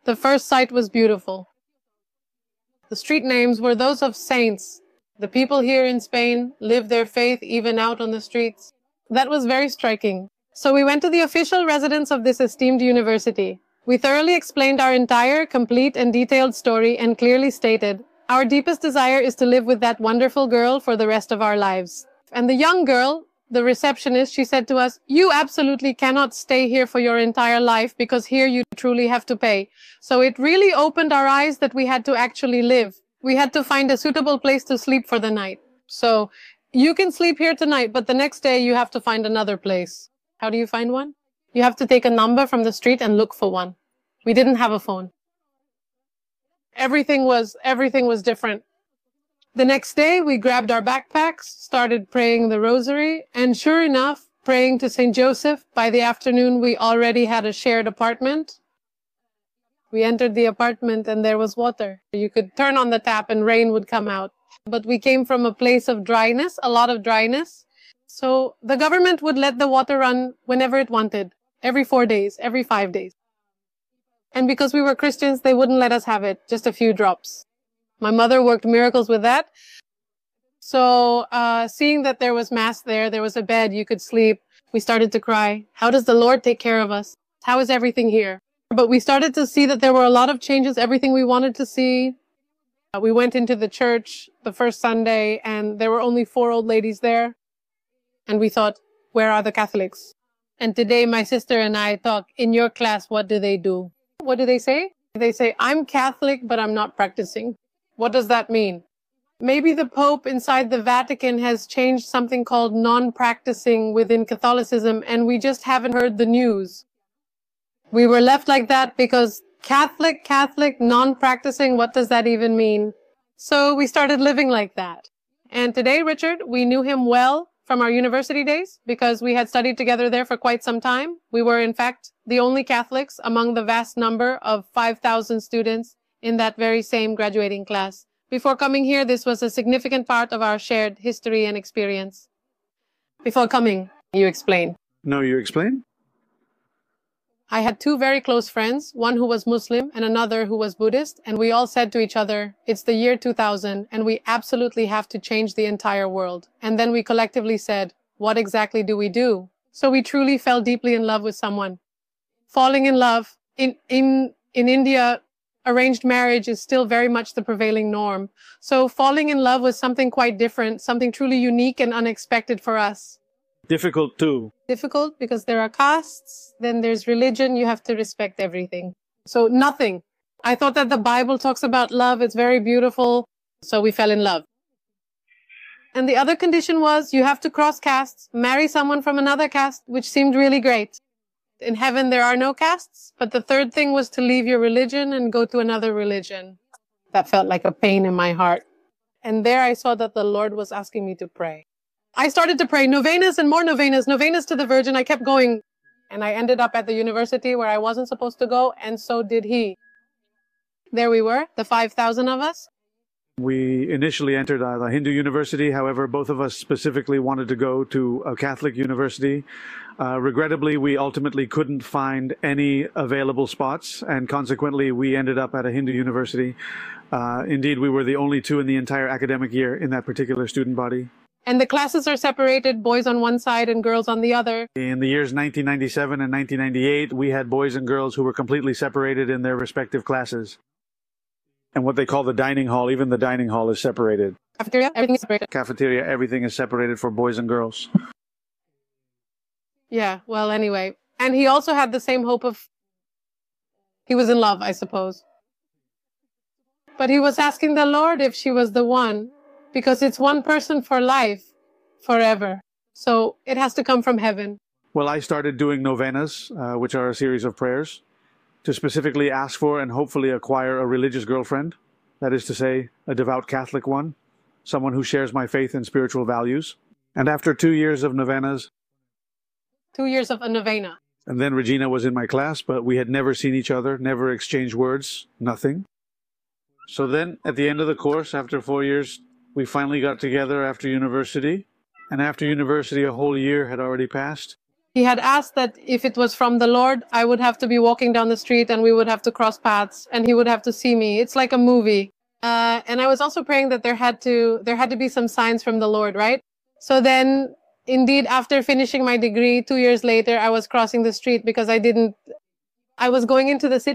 The first sight was beautiful. The street names were those of saints. The people here in Spain live their faith even out on the streets. That was very striking. So we went to the official residence of this esteemed university. We thoroughly explained our entire, complete, and detailed story and clearly stated, our deepest desire is to live with that wonderful girl for the rest of our lives. And the young girl, the receptionist, she said to us, you absolutely cannot stay here for your entire life because here you truly have to pay. So it really opened our eyes that we had to actually live. We had to find a suitable place to sleep for the night. So you can sleep here tonight, but the next day you have to find another place. How do you find one? You have to take a number from the street and look for one. We didn't have a phone. Everything was different. The next day, we grabbed our backpacks, started praying the rosary, and sure enough, praying to St. Joseph. By the afternoon, we already had a shared apartment. We entered the apartment and there was water. You could turn on the tap and rain would come out. But we came from a place of dryness, a lot of dryness. So the government would let the water run whenever it wanted, every 4 days, every 5 days. And because we were Christians, they wouldn't let us have it, just a few drops. My mother worked miracles with that. So seeing that there was mass there was a bed, you could sleep, we started to cry. How does the Lord take care of us? How is everything here? But we started to see that there were a lot of changes, everything we wanted to see. We went into the church the first Sunday and there were only 4 old ladies there. And we thought, where are the Catholics? And today my sister and I talk, in your class, what do they do? What do they say? They say, I'm Catholic, but I'm not practicing. What does that mean? Maybe the Pope inside the Vatican has changed something called non-practicing within Catholicism, and we just haven't heard the news. We were left like that because Catholic, non-practicing, what does that even mean? So we started living like that. And today, Richard, we knew him well from our university days because we had studied together there for quite some time. We were, in fact, the only Catholics among the vast number of 5,000 students in that very same graduating class. Before coming here, this was a significant part of our shared history and experience. Before coming, you explain. No, you explain? I had 2 very close friends, one who was Muslim and another who was Buddhist, and we all said to each other, it's the year 2000 and we absolutely have to change the entire world. And then we collectively said, what exactly do we do? So we truly fell deeply in love with someone. Falling in love, in India, arranged marriage is still very much the prevailing norm. So falling in love was something quite different, something truly unique and unexpected for us. Difficult too. Difficult because there are castes, then there's religion, you have to respect everything. So nothing. I thought that the Bible talks about love, it's very beautiful, so we fell in love. And the other condition was you have to cross castes, marry someone from another caste, which seemed really great. In heaven there are no castes, but the third thing was to leave your religion and go to another religion. That felt like a pain in my heart. And there I saw that the Lord was asking me to pray. I started to pray novenas and more novenas, novenas to the Virgin. I kept going. And I ended up at the university where I wasn't supposed to go, and so did he. There we were, the 5,000 of us. We initially entered a Hindu university. However, both of us specifically wanted to go to a Catholic university. Regrettably, we ultimately couldn't find any available spots, and consequently, we ended up at a Hindu university. Indeed, we were the only 2 in the entire academic year in that particular student body. And the classes are separated, boys on one side and girls on the other. In the years 1997 and 1998, we had boys and girls who were completely separated in their respective classes. And what they call the dining hall, even the dining hall is separated. Cafeteria, everything is separated. Cafeteria, everything is separated for boys and girls. Yeah, well, anyway. And he also had the same hope of... He was in love, I suppose. But he was asking the Lord if she was the one, because it's one person for life, forever. So it has to come from heaven. Well, I started doing novenas, which are a series of prayers, to specifically ask for and hopefully acquire a religious girlfriend. That is to say, a devout Catholic one, someone who shares my faith and spiritual values. And after 2 years of novenas... 2 years of a novena. And then Regina was in my class, but we had never seen each other, never exchanged words, nothing. So then, at the end of the course, after 4 years, we finally got together after university. And after university, a whole year had already passed. he had asked that if it was from the Lord, I would have to be walking down the street and we would have to cross paths and he would have to see me. It's like a movie. And I was also praying that there had to be some signs from the Lord, right? So then, indeed, after finishing my degree, 2 years later, I was crossing the street because I was going into the city